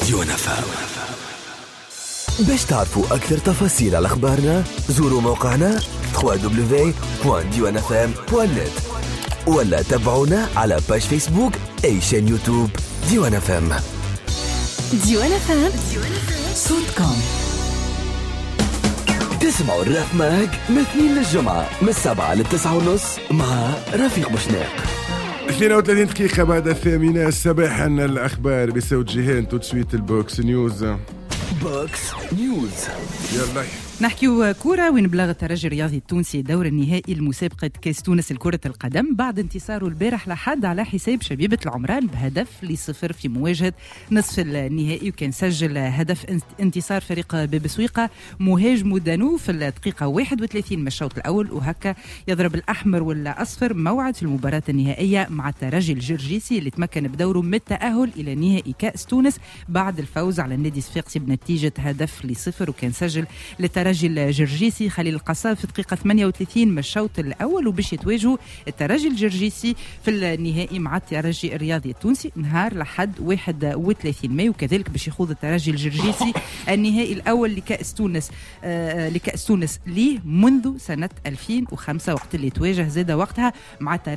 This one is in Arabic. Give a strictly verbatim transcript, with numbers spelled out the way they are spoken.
ديوان اف ام. باش تعرفوا أكثر تفاصيل على أخبارنا زوروا موقعنا دبليو دبليو دبليو دوت ديوان اف ام دوت نت ولا تابعونا على باج فيسبوك أي شان يوتيوب ديوان اف ام. ديوان اف ام صوتكم. تسمعوا الراب ماج من اثنين للجمعة من السبعة للتسعة ونص مع رفيق بوشناق. اثنين وثلاثين دقيقة بعد الثامنة صباحا الأخبار بصوت جيهان. توتسويت البوكس نيوز. بوكس نيوز. يلا نحكيو كورة وين بلغ الترجي الرياضي التونسي دور النهائي لمسابقة كاس تونس لكرة القدم بعد انتصاره البارح لحد على حساب شبيبة العمران بهدف لصفر في مواجهة نصف النهائي. وكان سجل هدف انتصار فريق ببسويقة مهاجم دانو في الدقيقة واحد وثلاثين من الشوط الأول. وهكا يضرب الأحمر والأصفر موعد في المباراة النهائية مع الترجي الجرجيسي اللي تمكن بدوره من التأهل إلى نهائي كاس تونس بعد الفوز على النادي الصفاقسي بنتيجة هدف لصفر. وكان سجل للترجي الجرجيسي خليل القصاب في دقيقة ثمانية وثلاثين من الشوط الأول. وباش يتواجهوا الترجي الجرجيسي في النهائي مع الترجي الرياضي التونسي نهار لحد واحد وثلاثين مايو. وكذلك باش يخوض الترجي الجرجيسي النهائي الأول لكأس تونس آه لكأس تونس ليه منذ سنة ألفين وخمسة وقت اللي تواجه زاد وقتها مع